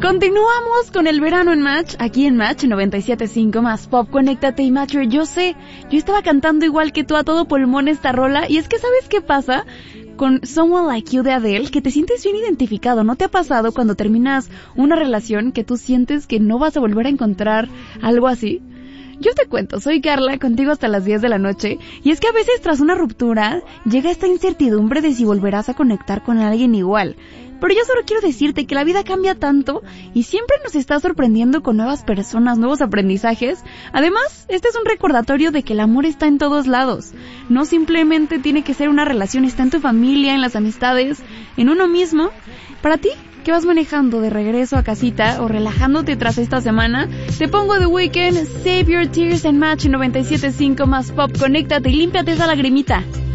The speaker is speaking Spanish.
Continuamos con el verano en Match, aquí en Match 97.5 más Pop, conéctate y Matcher. Yo estaba cantando igual que tú a todo pulmón esta rola, y es que ¿sabes qué pasa? Con Someone Like You de Adele, que te sientes bien identificado. ¿No te ha pasado cuando terminas una relación que tú sientes que no vas a volver a encontrar algo así? Yo te cuento, soy Carla, contigo hasta las 10 de la noche, y es que a veces tras una ruptura llega esta incertidumbre de si volverás a conectar con alguien igual. Pero yo solo quiero decirte que la vida cambia tanto y siempre nos está sorprendiendo con nuevas personas, nuevos aprendizajes. Además, este es un recordatorio de que el amor está en todos lados. No simplemente tiene que ser una relación, está en tu familia, en las amistades, en uno mismo. Para ti, que vas manejando de regreso a casita o relajándote tras esta semana, te pongo The Weeknd, Save Your Tears en Match 97.5 más Pop, conéctate y límpiate esa lagrimita.